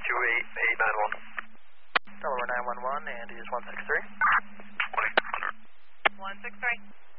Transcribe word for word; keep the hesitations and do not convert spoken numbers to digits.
two eight eight nine one. Delaware nine one one, Andy is one six three. twenty. one six three.